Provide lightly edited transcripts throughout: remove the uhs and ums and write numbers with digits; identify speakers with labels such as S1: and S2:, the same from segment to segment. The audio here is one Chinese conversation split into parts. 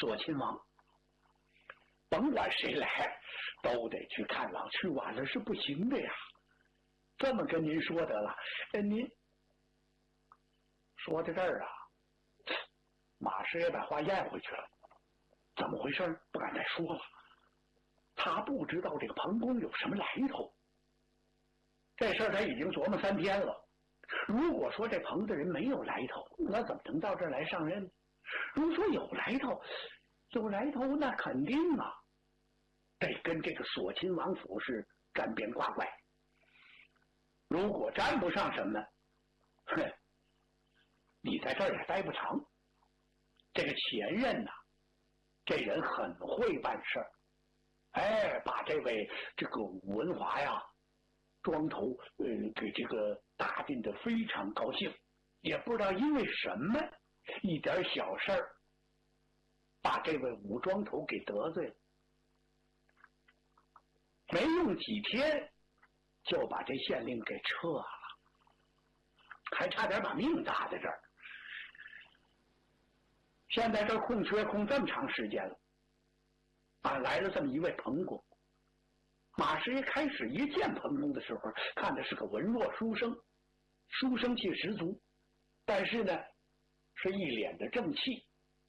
S1: 锁亲王，甭管谁来，都得去看望，去晚了是不行的呀。这么跟您说得了，您说到这儿啊，马师爷把话咽回去了。怎么回事？不敢再说了。他不知道这个彭公有什么来头。这事儿他已经琢磨3天了。如果说这彭大人没有来头，那怎么能到这儿来上任？如果说有来头，那肯定啊，得跟这个锁亲王府是沾边挂怪。如果沾不上什么，你在这儿也待不长。这个前任呐，这人很会办事儿，把这位这个武文华呀，庄头给这个打进的非常高兴，也不知道因为什么一点小事儿，把这位武庄头给得罪了。没用几天，就把这县令给撤了，还差点把命搭在这儿。现在这空缺空这么长时间了，来了这么一位彭公。马师爷开始一见彭公的时候，看的是个文弱书生，书生气十足，但是呢，是一脸的正气。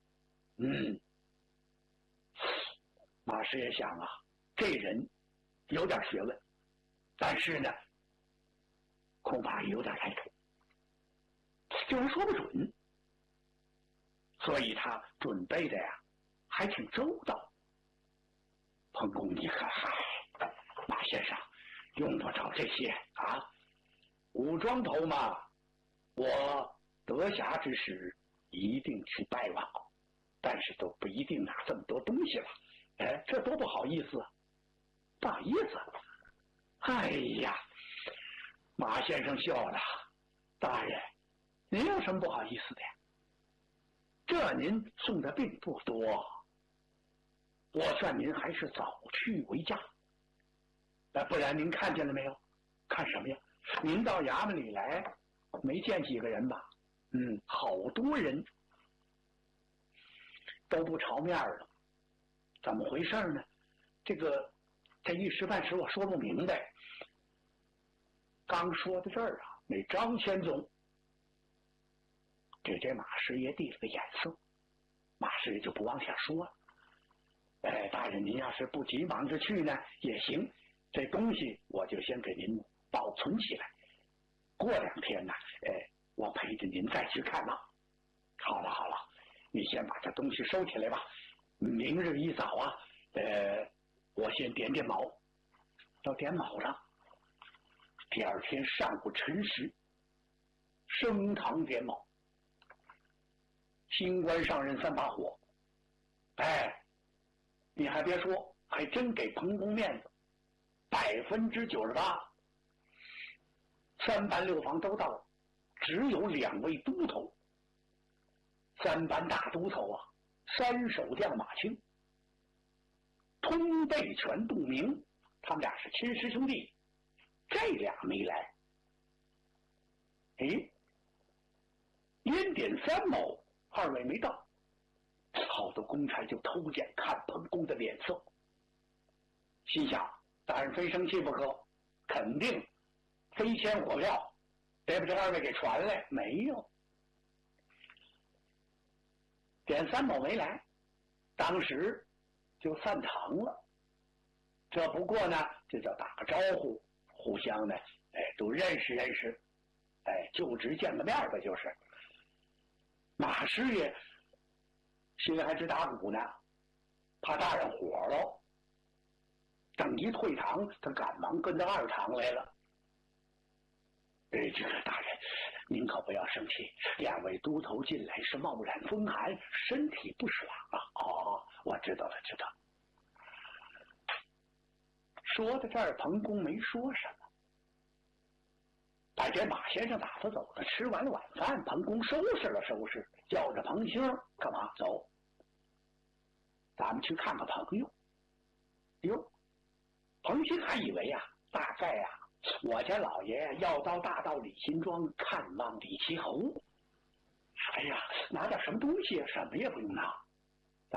S1: 马师爷想啊，这人有点学问，但是呢，恐怕有点来头，就是说不准。所以他准备的呀，还挺周到。彭公，你看，马先生用不着这些啊。武庄头嘛，我得暇之时一定去拜望，但是都不一定拿这么多东西了。这多不好意思啊！不好意思。哎呀，马先生笑了。大人，您有什么不好意思的呀？这您送的并不多，我劝您还是早去为佳。不然您看见了没有？看什么呀？您到衙门里来，没见几个人吧？好多人都不朝面了，怎么回事呢？这一时半时我说不明白。刚说到这儿啊，那张千总给这马师爷递了个眼色，马师爷就不往下说了。大人您要是不急忙着去呢也行，这东西我就先给您保存起来，过2天呢我陪着您再去看望。好了，你先把这东西收起来吧，明日一早啊，我先点卯，要点卯了。第2天上午辰时，升堂点卯，新官上任3把火。你还别说，还真给彭公面子，98%。3班6房都到了，只有2位都头。3班大都头啊，3守将马清、通背拳杜明，他们俩是亲师兄弟，这俩没来。连点3卯，2位没到。好多公差就偷见看彭公的脸色，心想大人非生气不可，肯定非签火票，得把这2位给传来。没有，点3卯没来，当时就散堂了。这不过呢，这叫打个招呼，互相呢都认识认识，就职见个面吧。就是马师爷心里还直打鼓呢，怕大人火了。等一退堂，他赶忙跟到2堂来了。这个大人，您可不要生气，2位都头进来是冒染风寒，身体不爽啊。我知道了。说到这儿，彭公没说什么，把这马先生打发走了。吃完了晚饭，彭公收拾了收拾，叫着彭星干嘛走？咱们去看看朋友。彭星还以为啊，大概啊，我家老爷要到大道李新庄看望李奇侯。拿点什么东西，什么也不用拿，